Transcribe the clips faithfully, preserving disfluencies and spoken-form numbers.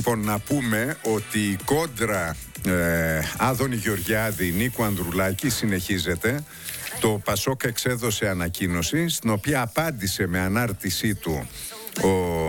Λοιπόν, να πούμε ότι η κόντρα ε, Άδωνη Γεωργιάδη Νίκου Ανδρουλάκη συνεχίζεται. Το Πασόκ εξέδωσε ανακοίνωση στην οποία απάντησε με ανάρτησή του ο,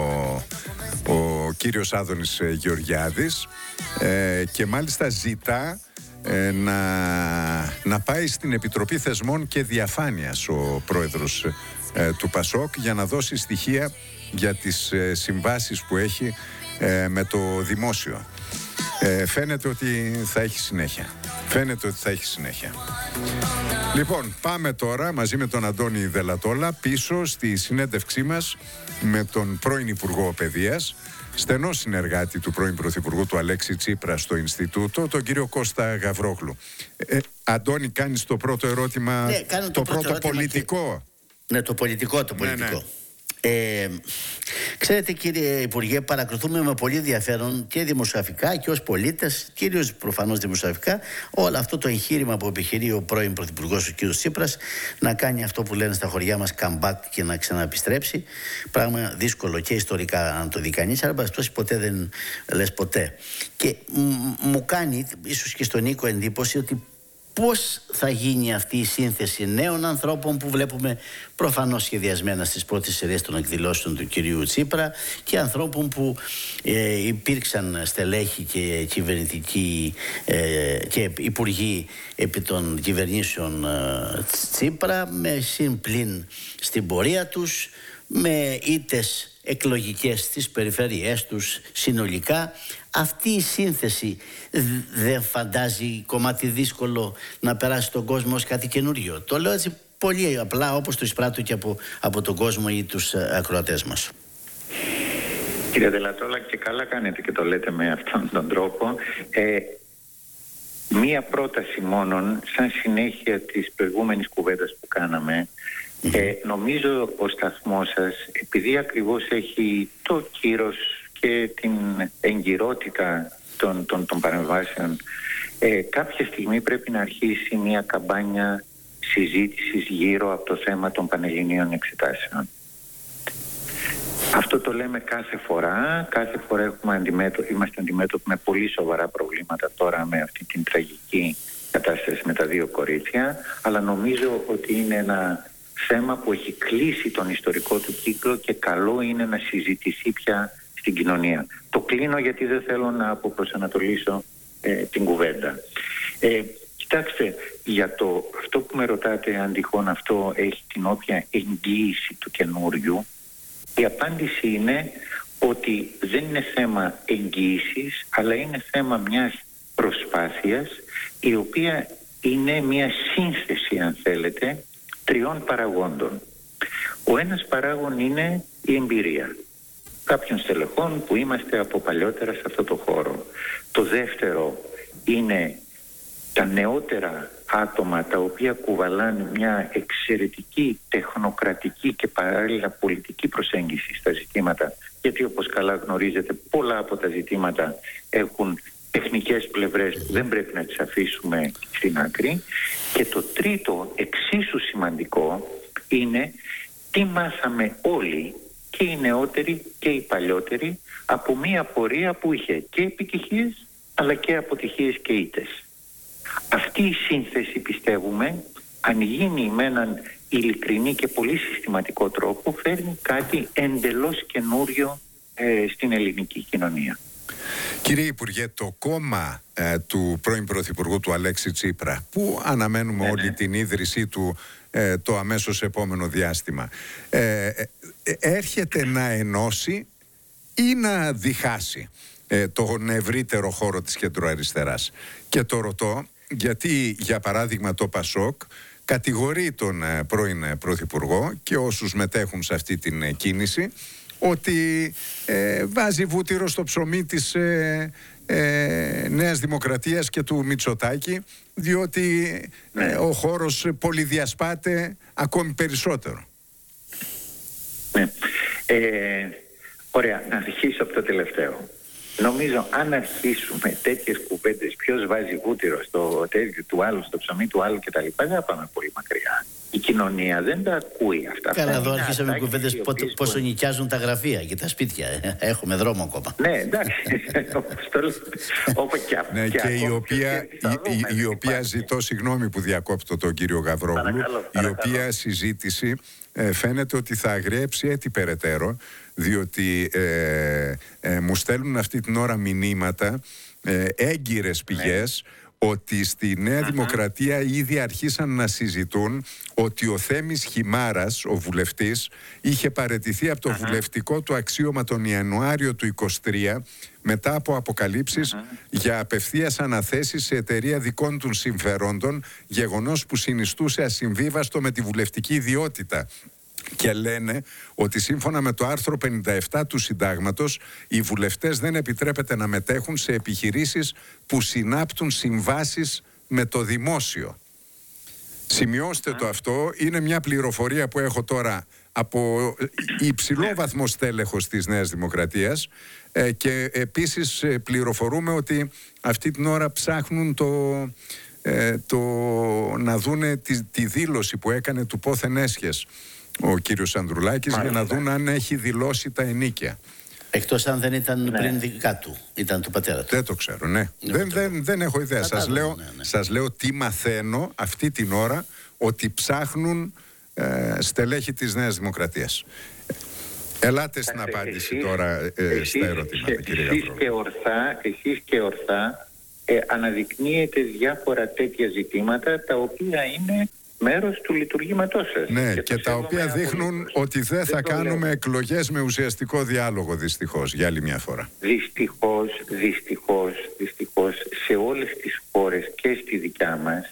ο κύριος Άδωνης Γεωργιάδης ε, και μάλιστα ζητά ε, να, να πάει στην Επιτροπή Θεσμών και Διαφάνειας ο πρόεδρος ε, του Πασόκ για να δώσει στοιχεία για τις ε, συμβάσεις που έχει ε, με το δημόσιο. Ε, φαίνεται ότι θα έχει συνέχεια. Φαίνεται ότι θα έχει συνέχεια. Λοιπόν, πάμε τώρα μαζί με τον Αντώνη Δελατόλα πίσω στη συνέντευξή μας με τον πρώην Υπουργό Παιδείας, στενό συνεργάτη του πρώην Πρωθυπουργού του Αλέξη Τσίπρα στο Ινστιτούτο, τον κύριο Κώστα Γαβρόγλου. Ε, Αντώνη, κάνεις το πρώτο ερώτημα, ναι, το, το πρώτο, πρώτο ερώτημα πολιτικό. Και... Ναι, το πολιτικό, το πολιτικό. Ναι, ναι. Ε, ξέρετε κύριε Υπουργέ, παρακολουθούμε με πολύ ενδιαφέρον και δημοσιογραφικά και ως πολίτες, κυρίως προφανώς δημοσιογραφικά, όλο αυτό το εγχείρημα που επιχειρεί ο πρώην Πρωθυπουργός ο κ. Τσίπρας να κάνει αυτό που λένε στα χωριά μας comeback και να ξαναεπιστρέψει. Πράγμα δύσκολο και ιστορικά αν το δει κανείς, αλλά μπαστός ποτέ δεν λες ποτέ. Και μου κάνει, ίσως και στον Νίκο, εντύπωση ότι πώς θα γίνει αυτή η σύνθεση νέων ανθρώπων που βλέπουμε προφανώς σχεδιασμένα στις πρώτες σειρές των εκδηλώσεων του κυρίου Τσίπρα και ανθρώπων που ε, υπήρξαν στελέχοι και κυβερνητικοί ε, και υπουργοί επί των κυβερνήσεων ε, Τσίπρα με συμπλήν στην πορεία τους, με ήττες εκλογικές στις περιφέρειές τους συνολικά. Αυτή η σύνθεση δεν φαντάζει κομμάτι δύσκολο να περάσει τον κόσμο ως κάτι καινούριο? Το λέω έτσι πολύ απλά, όπως το εισπράττω και από, από τον κόσμο ή τους ακροατές μας. Κύριε Δελατόλα, και καλά κάνετε και το λέτε με αυτόν τον τρόπο. Ε, μία πρόταση μόνον, σαν συνέχεια της προηγούμενης κουβέντας που κάναμε. Mm-hmm. Ε, νομίζω ο σταθμός σας, επειδή ακριβώς έχει το κύρος και την εγκυρότητα των, των, των παρεμβάσεων, ε, κάποια στιγμή πρέπει να αρχίσει μια καμπάνια συζήτησης γύρω από το θέμα των πανελληνίων εξετάσεων. Αυτό το λέμε κάθε φορά, κάθε φορά έχουμε αντιμέτω, είμαστε αντιμέτωποι με πολύ σοβαρά προβλήματα τώρα με αυτή την τραγική κατάσταση με τα δύο κορίτσια, αλλά νομίζω ότι είναι ένα θέμα που έχει κλείσει τον ιστορικό του κύκλο και καλό είναι να συζητηθεί πια στην κοινωνία. Το κλείνω γιατί δεν θέλω να αποπροσανατολίσω ε, την κουβέντα. Ε, κοιτάξτε, για το, αυτό που με ρωτάτε, αν τυχόν αυτό έχει την όποια εγγύηση του καινούριου, η απάντηση είναι ότι δεν είναι θέμα εγγύησης, αλλά είναι θέμα μιας προσπάθειας η οποία είναι μια σύνθεση, αν θέλετε, τριών παραγόντων. Ο ένας παράγων είναι η εμπειρία κάποιων στελεχών που είμαστε από παλιότερα σε αυτό το χώρο. Το δεύτερο είναι τα νεότερα άτομα τα οποία κουβαλάνε μια εξαιρετική τεχνοκρατική και παράλληλα πολιτική προσέγγιση στα ζητήματα, γιατί όπως καλά γνωρίζετε πολλά από τα ζητήματα έχουν τεχνικές πλευρές που δεν πρέπει να τις αφήσουμε στην άκρη. Και το τρίτο, εξίσου σημαντικό, είναι τι μάθαμε όλοι, και οι νεότεροι και οι παλιότεροι, από μία πορεία που είχε και επιτυχίες αλλά και αποτυχίες και ήττες. Αυτή η σύνθεση, πιστεύουμε, αν γίνει με έναν ειλικρινή και πολύ συστηματικό τρόπο, φέρνει κάτι εντελώς καινούριο ε, στην ελληνική κοινωνία. Κύριε Υπουργέ, το κόμμα ε, του πρώην Πρωθυπουργού του Αλέξη Τσίπρα, που αναμένουμε ναι, όλοι ναι. την ίδρυσή του ε, το αμέσως επόμενο διάστημα, ε, ε, έρχεται να ενώσει ή να διχάσει ε, τον ευρύτερο χώρο της κεντροαριστεράς? Και το ρωτώ γιατί, για παράδειγμα, το Πασόκ κατηγορεί τον ε, πρώην Πρωθυπουργό και όσους μετέχουν σε αυτή την ε, κίνηση ότι ε, βάζει βούτυρο στο ψωμί της ε, ε, Νέας Δημοκρατίας και του Μητσοτάκη, διότι ε, ο χώρος πολυδιασπάται ακόμη περισσότερο. Ναι. Ε, ωραία, να αρχίσω από το τελευταίο. Νομίζω αν αρχίσουμε τέτοιες κουβέντες, ποιος βάζει βούτυρο στο τέτοιο του άλλου, στο ψωμί του άλλου κτλ., δεν θα πάμε πολύ μακριά. Η κοινωνία δεν τα ακούει αυτά. Καλά, αυτά εδώ αρχίσαμε κουβέντες οποίες... πόσο νοικιάζουν τα γραφεία και τα σπίτια. Έχουμε δρόμο ακόμα. Ναι, εντάξει. Όπως και, ναι, και, και η οποία, η, η, η οποία ζητώ συγγνώμη που διακόπτω τον κύριο Γαβρόγλου, παρακαλώ, παρακαλώ. Η οποία συζήτηση ε, φαίνεται ότι θα αγριέψει έτσι περαιτέρω, διότι ε, ε, μου στέλνουν αυτή την ώρα μηνύματα ε, έγκυρες πηγές, ναι, ότι στη Νέα uh-huh. Δημοκρατία ήδη αρχίσαν να συζητούν ότι ο Θέμης Χιμάρας, ο βουλευτής, είχε παραιτηθεί από το uh-huh. βουλευτικό του αξίωμα τον Ιανουάριο του είκοσι τρία μετά από αποκαλύψεις uh-huh. για απευθείας αναθέσεις σε εταιρεία δικών του συμφερόντων, γεγονός που συνιστούσε ασυμβίβαστο με τη βουλευτική ιδιότητα. Και λένε ότι σύμφωνα με το άρθρο πενήντα επτά του Συντάγματος, οι βουλευτές δεν επιτρέπεται να μετέχουν σε επιχειρήσεις που συνάπτουν συμβάσεις με το δημόσιο. Σημειώστε το αυτό, είναι μια πληροφορία που έχω τώρα από υψηλό βαθμό στέλεχος της Νέας Δημοκρατίας, ε, και επίσης πληροφορούμε ότι αυτή την ώρα ψάχνουν το... Ε, το να δούνε τη, τη δήλωση που έκανε του πόθεν έσχες ο κύριος Ανδρουλάκης, μάλιστα, για να δουν αν έχει δηλώσει τα ενίκια. Εκτός αν δεν ήταν, ναι, πριν δικά του, ήταν του πατέρα του. Δεν το ξέρω, ναι. Δεν, δεν, δεν έχω ιδέα. Σας λέω, ναι, ναι. σας λέω τι μαθαίνω αυτή την ώρα, ότι ψάχνουν ε, στελέχη της Νέας Δημοκρατίας. Ελάτε στην απάντηση εσείς, τώρα ε, εσείς, στα ερωτήματα, κύριε Γαβρόγλου. Εσείς και ορθά, εσείς και ορθά ε, αναδεικνύετε διάφορα τέτοια ζητήματα, τα οποία είναι μέρος του λειτουργήματός σας. Ναι, και, και τα οποία δείχνουν απολύτως ότι δεν θα δεν κάνουμε εκλογές με ουσιαστικό διάλογο, δυστυχώς, για άλλη μια φορά. Δυστυχώς, δυστυχώς, δυστυχώς, σε όλες τις χώρες και στη δικιά μας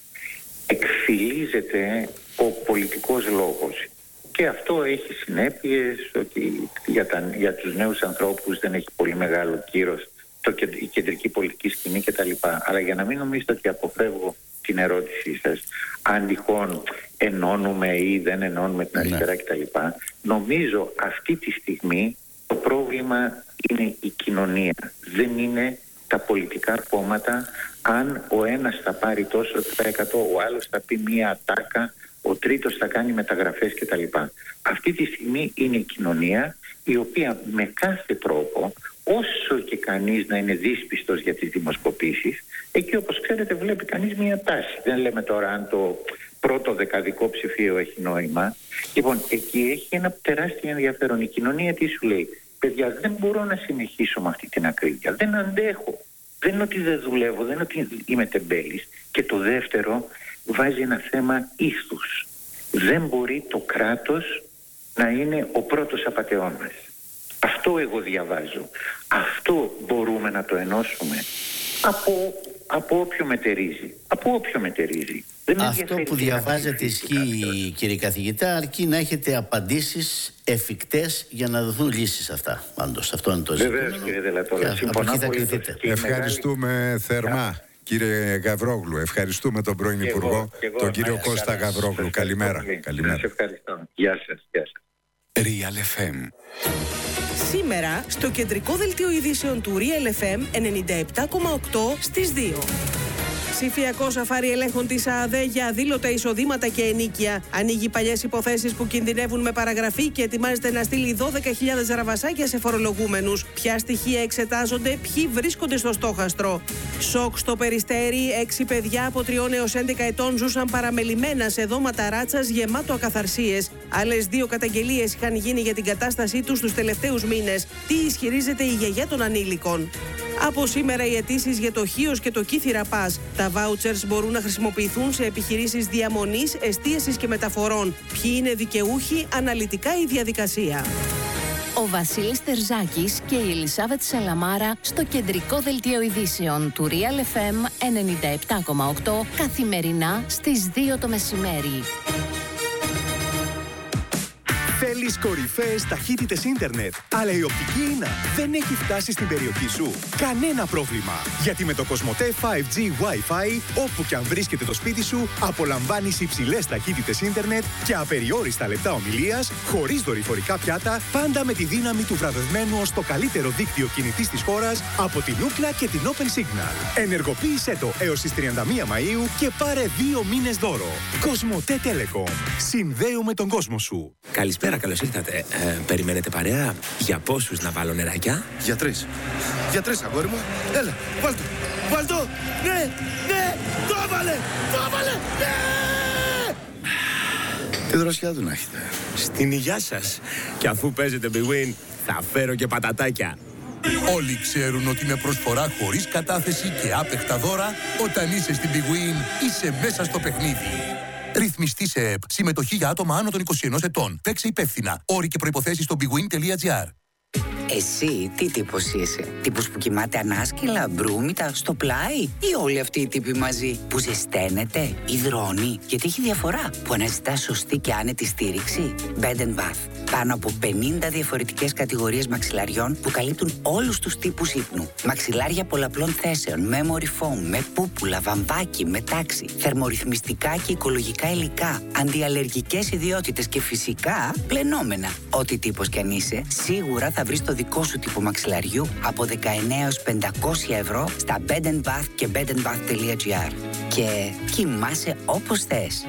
εκφυλίζεται ο πολιτικός λόγος. Και αυτό έχει συνέπειες ότι για, τα, για τους νέους ανθρώπους δεν έχει πολύ μεγάλο κύρος το, η κεντρική πολιτική σκηνή κτλ. Αλλά για να μην νομίζετε ότι αποφεύγω την ερώτησή σας, αν τυχόν ενώνουμε ή δεν ενώνουμε την αριστερά, ναι, κτλ. Νομίζω αυτή τη στιγμή το πρόβλημα είναι η κοινωνία. Δεν είναι τα πολιτικά κόμματα. Αν ο ένας θα πάρει τόσο τοις εκατό, ο άλλος θα πει μία ατάκα, ο τρίτος θα κάνει μεταγραφές κτλ. Αυτή τη στιγμή είναι η κοινωνία, η οποία με κάθε τρόπο, όσο και κανείς να είναι δύσπιστος για τις δημοσκοπήσεις, εκεί όπως ξέρετε βλέπει κανείς μία τάση. Δεν λέμε τώρα αν το πρώτο δεκαδικό ψηφίο έχει νόημα. Λοιπόν, εκεί έχει ένα τεράστιο ενδιαφέρον. Η κοινωνία τι σου λέει? Παιδιά, δεν μπορώ να συνεχίσω με αυτή την ακρίβεια. Δεν αντέχω. Δεν είναι ότι δεν δουλεύω, δεν είναι ότι είμαι τεμπέλης. Και το δεύτερο, βάζει ένα θέμα ήθους. Δεν μπορεί το κράτος να είναι ο πρώτος απατεών μας. Αυτό εγώ διαβάζω. Αυτό μπορούμε να το ενώσουμε από, από όποιο μετερίζει. Από όποιο μετερίζει. Δεν αυτό που διαβάζετε ισχύει, κύριε καθηγητά, αρκεί να έχετε απαντήσεις εφικτές για να δοθούν λύσεις αυτά. Πάντως, αυτό είναι το ζήτημα. Βεβαίως, κύριε Δελατόλα. Συμφωνώ πολύ. Ευχαριστούμε μεγάλη... θερμά. Κύριε Γαβρόγλου, ευχαριστούμε τον πρώην και Υπουργό, εγώ, εγώ, τον κύριο Κώστα Γαβρόγλου. Καλημέρα. Καλημέρα. Σας ευχαριστώ. Γεια σας. Γεια σας. Real εφ εμ. Σήμερα στο κεντρικό δελτίο ειδήσεων του Real εφ εμ ενενήντα επτά κόμμα οκτώ στις δύο. Ψηφιακό σαφάρι ελέγχων της ΑΔΕ για αδήλωτα εισοδήματα και ενίκεια. Ανοίγει παλιές υποθέσεις που κινδυνεύουν με παραγραφή και ετοιμάζεται να στείλει δώδεκα χιλιάδες ραβασάκια σε φορολογούμενους. Ποια στοιχεία εξετάζονται, ποιοι βρίσκονται στο στόχαστρο. Σοκ στο Περιστέρι, έξι παιδιά από τριών έως έντεκα ετών ζούσαν παραμελημένα σε δώματα ράτσας γεμάτο ακαθαρσίες. Άλλες δύο καταγγελίες είχαν γίνει για την κατάστασή τους τους τελευταίους μήνες. Τι ισχυρίζεται η γιαγιά των ανήλικων? Από σήμερα οι αιτήσεις για το Χίος και το Κύθυρα Πας. Τα βάουτσερς μπορούν να χρησιμοποιηθούν σε επιχειρήσεις διαμονής, εστίασης και μεταφορών. Ποιοι είναι δικαιούχοι, αναλυτικά η διαδικασία. Ο Βασίλης Τερζάκης και η Ελισάβετ Σαλαμάρα στο κεντρικό δελτίο ειδήσεων του Real εφ εμ ενενήντα επτά κόμμα οκτώ καθημερινά στις δύο το μεσημέρι. Θέλει Θέλεις κορυφαίες ταχύτητες ίντερνετ, αλλά η οπτική ίνα δεν έχει φτάσει στην περιοχή σου? Κανένα πρόβλημα. Γιατί με το Κοσμοτέ φάιβ τζι Wi-Fi, όπου και αν βρίσκεται το σπίτι σου, απολαμβάνεις υψηλές ταχύτητες ίντερνετ και απεριόριστα λεπτά ομιλίας, χωρίς δορυφορικά πιάτα, πάντα με τη δύναμη του βραβευμένου ως το καλύτερο δίκτυο κινητής της χώρας από την Ookla και την Open Signal. Ενεργοποίησέ το έως τις τριάντα μία Μαΐου και πάρε δύο μήνες δώρο. Κοσμοτέ Telecom. Συνδέουμε τον κόσμο σου. Καλησπέρα, καλώς ήρθατε. Ε, περιμένετε παρέα? Για πόσους να βάλω νεράκια? Για τρεις. Για τρεις, αγόρι μου. Έλα, βάλ' το. Βάλ' το. Ναι, ναι, το έβαλε, το έβαλε, ναι! Τι δροσιά του να έχετε. Στην υγειά σας. Και αφού παίζετε Big Win, θα φέρω και πατατάκια. Όλοι ξέρουν ότι με προσφορά χωρίς κατάθεση και άπεχτα δώρα, όταν είσαι στην Big Win, είσαι μέσα στο παιχνίδι. Ρυθμιστή σε ΕΠ. Συμμετοχή για άτομα άνω των είκοσι ενός ετών. Παίξε υπεύθυνα. Όροι και προϋποθέσεις στο bigwin τελεία gr. Εσύ τι τύπος είσαι? Τύπος που κοιμάται ανάσκελα, μπρούμητα, στο πλάι? Ή όλοι αυτοί οι τύποι μαζί που ζεσταίνεται, υδρώνει? Γιατί έχει διαφορά που αναζητά σωστή και άνετη στήριξη. Bed and Bath. Πάνω από πενήντα διαφορετικές κατηγορίες μαξιλαριών που καλύπτουν όλους τους τύπους ύπνου. Μαξιλάρια πολλαπλών θέσεων, memory foam, με πούπουλα, βαμβάκι, με τάξη, θερμορυθμιστικά και οικολογικά υλικά, αντιαλλεργικές ιδιότητες και φυσικά πλενόμενα. Ό,τι τύπος κι αν είσαι, σίγουρα θα βρεις το δικό σου τύπο μαξιλαριού από δεκαεννέα έως πεντακόσια ευρώ στα Bed and Bath και bed and bath τελεία gr. Και κοιμάσαι όπως θες.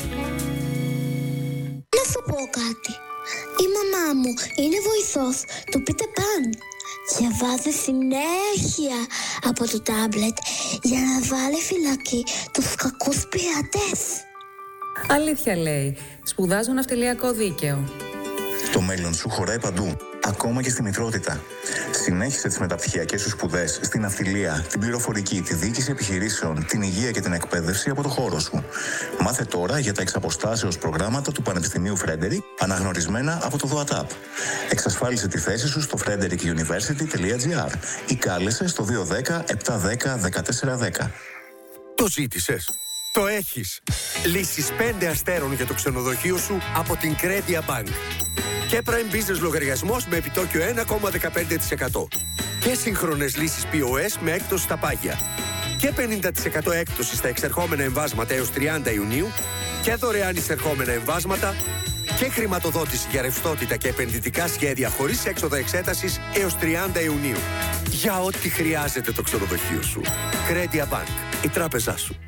Να σου πω κάτι. Η μαμά μου είναι βοηθός του Peter Pan. Διαβάζει συνέχεια από το τάμπλετ για να βάλει φυλακή τους κακούς πειρατές. Αλήθεια λέει. Σπουδάζω ναυτιλιακό δίκαιο. Το μέλλον σου χωράει παντού, ακόμα και στη μητρότητα. Συνέχισε τις μεταπτυχιακές σου σπουδές στην ναυτιλία, την πληροφορική, τη διοίκηση επιχειρήσεων, την υγεία και την εκπαίδευση από το χώρο σου. Μάθε τώρα για τα εξαποστάσεως προγράμματα του Πανεπιστημίου Frederick, αναγνωρισμένα από το ΔΟΑΤΑΠ. Εξασφάλισε τη θέση σου στο frederick university τελεία gr ή κάλεσε στο δύο ένα μηδέν επτά ένα μηδέν δεκατέσσερα δέκα. Το ζήτησες. Το έχεις. Λύσεις πέντε αστέρων για το ξενοδοχείο σου από την Credia Bank. Και Prime Business λογαριασμός με επιτόκιο ένα κόμμα δεκαπέντε τοις εκατό. Και σύγχρονες λύσεις πι ο ες με έκπτωση στα πάγια. Και πενήντα τοις εκατό έκπτωση στα εξερχόμενα εμβάσματα έως τριάντα Ιουνίου. Και δωρεάν εισερχόμενα εμβάσματα. Και χρηματοδότηση για ρευστότητα και επενδυτικά σχέδια χωρίς έξοδα εξέτασης έως τριάντα Ιουνίου. Για ό,τι χρειάζεται το ξενοδοχείο σου. Credia Bank. Η τράπεζά σου.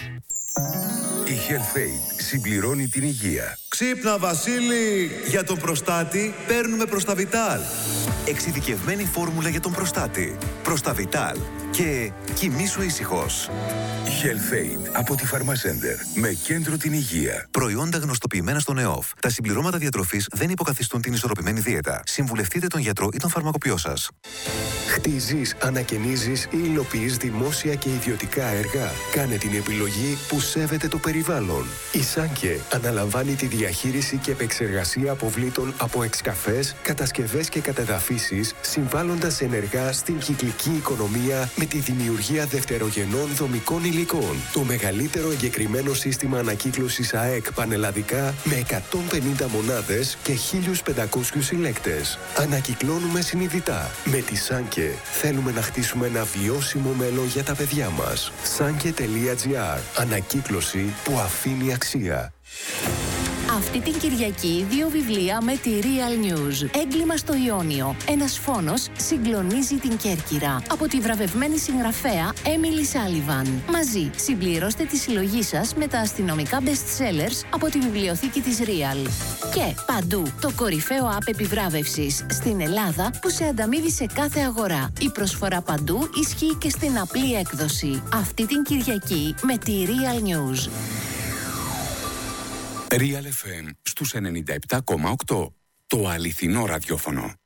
Η HealthAid συμπληρώνει την υγεία. Ξύπνα Βασίλη! Για τον προστάτη παίρνουμε Προσταβιτάλ. Εξειδικευμένη φόρμουλα για τον προστάτη. Προσταβιτάλ. Και κοιμήσου ήσυχος. HealthAid από τη Pharmacenter. Με κέντρο την υγεία. Προϊόντα γνωστοποιημένα στον ΕΟΦ. Τα συμπληρώματα διατροφής δεν υποκαθιστούν την ισορροπημένη δίαιτα. Συμβουλευτείτε τον γιατρό ή τον φαρμακοποιό σας. Χτίζεις, ανακαινίζεις ή υλοποιείς δημόσια και ιδιωτικά έργα. Κάνε την επιλογή που σέβεται το περιβάλλον. Η Σάνκε αναλαμβάνει τη διαχείριση και επεξεργασία αποβλήτων από εξκαφές, κατασκευές και κατεδαφίσεις, συμβάλλοντας ενεργά στην κυκλική οικονομία με τη δημιουργία δευτερογενών δομικών υλικών. Το μεγαλύτερο εγκεκριμένο σύστημα ανακύκλωσης ΑΕΚ πανελλαδικά με εκατόν πενήντα μονάδες και χίλιους πεντακόσιους συλλέκτες. Ανακυκλώνουμε συνειδητά. Με τη Σάνκε θέλουμε να χτίσουμε ένα βιώσιμο μέλλον για τα παιδιά μας. Σάνκε τελεία gr. Ανακύκλωση που αφήνει αξία. Αυτή την Κυριακή δύο βιβλία με τη Real News. Έγκλημα στο Ιόνιο. Ένας φόνος συγκλονίζει την Κέρκυρα. Από τη βραβευμένη συγγραφέα Emily Sullivan. Μαζί συμπληρώστε τη συλλογή σας με τα αστυνομικά best sellers από τη βιβλιοθήκη της Real. Και παντού το κορυφαίο app επιβράβευσης στην Ελλάδα που σε ανταμείβει σε κάθε αγορά. Η προσφορά παντού ισχύει και στην απλή έκδοση. Αυτή την Κυριακή με τη Real News. Real εφ εμ στους ενενήντα επτά κόμμα οκτώ. Το αληθινό ραδιόφωνο.